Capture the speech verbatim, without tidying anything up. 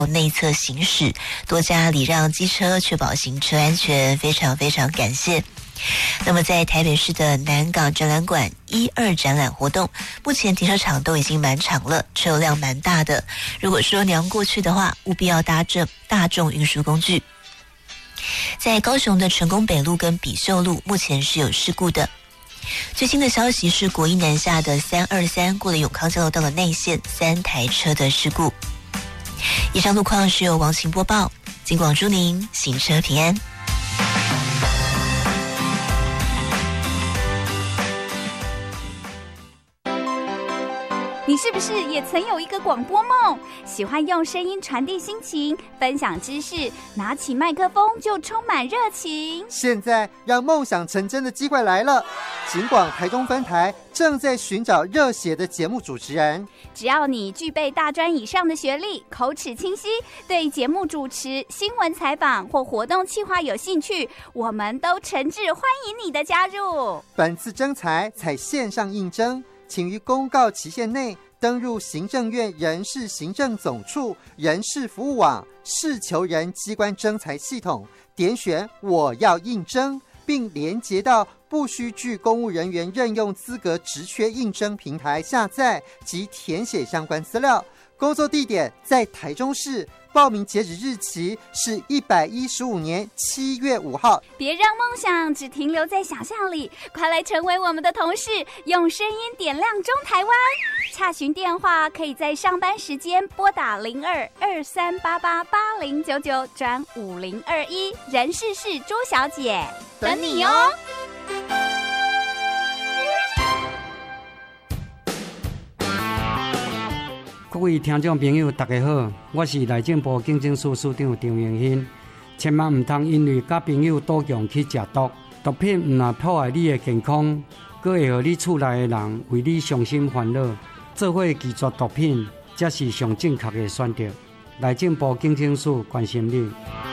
内侧行驶，多加礼让机车，确保行车安全，非常非常感谢。那么在台北市的南港展览馆一二展览活动，目前停车场都已经满场了，车流量蛮大的。如果说你要过去的话，务必要搭乘大众运输工具。在高雄的成功北路跟比秀路目前是有事故的。最新的消息是国一南下的三二三过了永康交流道的内线，三台车的事故。以上路况是由王晴播报，金广祝您行车平安。 你是不是也曾有一个广播梦？喜欢用声音传递心情，分享知识，拿起麦克风就充满热情。 现在让梦想成真的机会来了，警广台中分台正在寻找热血的节目主持人。 只要你具备大专以上的学历，口齿清晰，对节目主持、新闻采访或活动企划有兴趣，我们都诚挚欢迎你的加入。 本次征才采线上应征，请于公告期限内登入行政院人事行政总处人事服务网事求人机关征才系统，点选我要应征，并连结到不需具公务人员任用资格职缺应征平台下载及填写相关资料。工作地点在台中市，报名截止日期是一百一十五年七月五号。 别让梦想只停留在想象里，快来成为我们的同事，用声音点亮中台湾。洽询电话可以在上班时间拨打零二二三八八八零九九转五零二一，人事是朱小姐，等你哦。 各位听众朋友大家好，我是内政部警政署署长张永新。千万唔通因为甲朋友赌强去食毒，毒品唔但破坏你的健康，佫会互你厝内的人为你伤心烦恼。做伙拒绝毒品，才是上正确的选择。内政部警政署关心你。